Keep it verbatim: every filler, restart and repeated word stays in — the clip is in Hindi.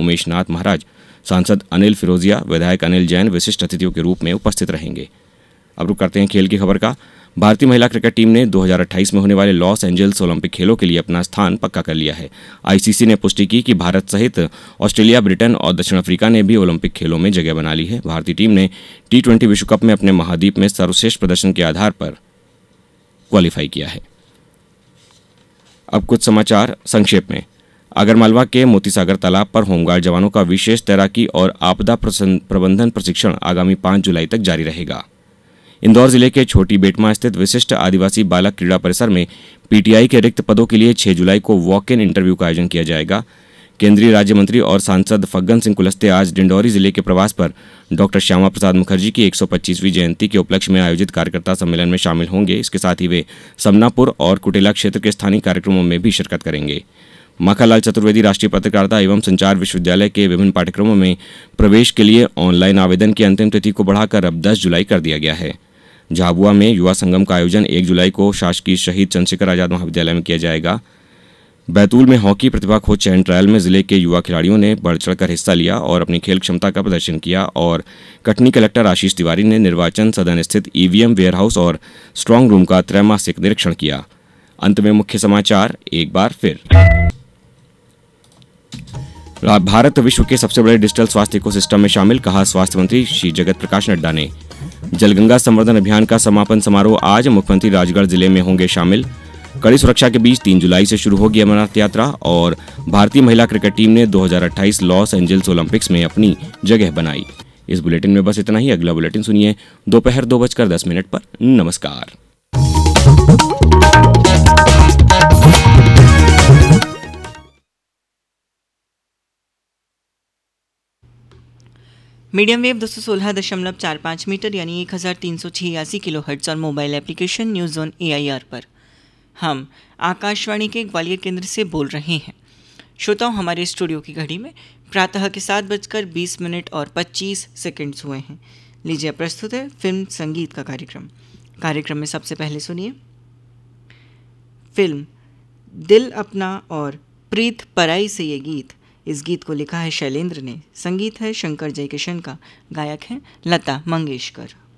उमेश नाथ महाराज, सांसद अनिल फिरोजिया, विधायक अनिल जैन विशिष्ट अतिथियों के रूप में उपस्थित रहेंगे। अब रुक करते हैं खेल की खबर का। भारतीय महिला क्रिकेट टीम ने दो हज़ार अट्ठाईस में होने वाले लॉस एंजल्स ओलंपिक खेलों के लिए अपना स्थान पक्का कर लिया है। आईसीसी ने पुष्टि की कि भारत सहित ऑस्ट्रेलिया, ब्रिटेन और दक्षिण अफ्रीका ने भी ओलंपिक खेलों में जगह बना ली है। भारतीय टीम ने टी ट्वेंटी विश्व कप में अपने महाद्वीप में सर्वश्रेष्ठ प्रदर्शन के आधार पर क्वालिफाई किया है। अब कुछ समाचार संक्षेप में। आगरमालवा के मोतीसागर तालाब पर होमगार्ड जवानों का विशेष तैराकी और आपदा प्रबंधन प्रशिक्षण आगामी पाँच जुलाई तक जारी रहेगा। इंदौर जिले के छोटी बेटमा स्थित विशिष्ट आदिवासी बालक क्रीड़ा परिसर में पीटीआई के रिक्त पदों के लिए छह जुलाई को वॉक इन इंटरव्यू का आयोजन किया जाएगा। केंद्रीय राज्य मंत्री और सांसद फग्गन सिंह कुलस्ते आज डिंडौरी जिले के प्रवास पर डॉक्टर श्यामा प्रसाद मुखर्जी की एक सौ पच्चीसवीं जयंती के उपलक्ष्य में आयोजित कार्यकर्ता सम्मेलन में शामिल होंगे। इसके साथ ही वे समनापुर और कुटेला क्षेत्र के स्थानीय कार्यक्रमों में भी शिरकत करेंगे। माखनलाल चतुर्वेदी राष्ट्रीय पत्रकारिता एवं संचार विश्वविद्यालय के विभिन्न पाठ्यक्रमों में प्रवेश के लिए ऑनलाइन आवेदन की अंतिम तिथि को बढ़ाकर अब दस जुलाई कर दिया गया है। झाबुआ में युवा संगम का आयोजन एक जुलाई को शासकीय शहीद चंद्रशेखर आजाद महाविद्यालय में किया जाएगा। बैतूल में हॉकी प्रतिभा खोज चयन ट्रायल में जिले के युवा खिलाड़ियों ने बढ़ चढ़कर हिस्सा लिया और अपनी खेल क्षमता का प्रदर्शन किया। और कटनी कलेक्टर आशीष तिवारी ने निर्वाचन सदन स्थित ईवीएम वेयरहाउस और स्ट्रांग रूम का त्रैमासिक निरीक्षण किया। अंत में मुख्य समाचार एक बार फिर। भारत विश्व के सबसे बड़े डिजिटल स्वास्थ्य इकोसिस्टम में शामिल, कहा स्वास्थ्य मंत्री श्री जगत प्रकाश नड्डा ने। जलगंगा संवर्धन अभियान का समापन समारोह आज, मुख्यमंत्री राजगढ़ जिले में होंगे शामिल। कड़ी सुरक्षा के बीच तीन जुलाई से शुरू होगी अमरनाथ यात्रा। और भारतीय महिला क्रिकेट टीम ने दो हज़ार अट्ठाईस लॉस एंजल्स ओलंपिक्स में अपनी जगह बनाई। इस बुलेटिन में बस इतना ही। अगला बुलेटिन सुनिए दोपहर दो बजकर दस मिनट पर। नमस्कार। मीडियम वेव दो सौ सोलह दशमलव चार पाँच मीटर यानी एक हज़ार तीन सौ छियासी किलो हर्ट्ज और mobile application news on AIR पर हम आकाशवाणी के ग्वालियर केंद्र से बोल रहे हैं। श्रोताओं, हमारे स्टूडियो की घड़ी में प्रातः के सात बजकर बीस मिनट और पच्चीस सेकंड्स हुए हैं। लीजिए, प्रस्तुत है फिल्म संगीत का कार्यक्रम। कार्यक्रम में सबसे पहले सुनिए फिल्म दिल अपना और प्रीत पराई से ये गीत। इस गीत को लिखा है शैलेंद्र ने, संगीत है शंकर जयकिशन का, गायक हैं लता मंगेशकर।